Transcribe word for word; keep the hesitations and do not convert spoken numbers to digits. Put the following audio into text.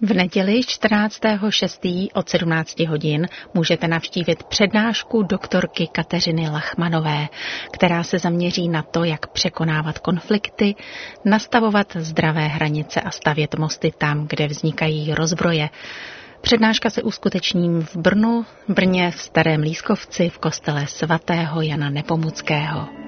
V neděli čtrnáctého šestého od sedmnácti hodin můžete navštívit přednášku doktorky Kateřiny Lachmanové, která se zaměří na to, jak překonávat konflikty, nastavovat zdravé hranice a stavět mosty tam, kde vznikají rozbroje. Přednáška se uskuteční v Brnu, Brně, v Starém Lískovci, v kostele svatého Jana Nepomuckého.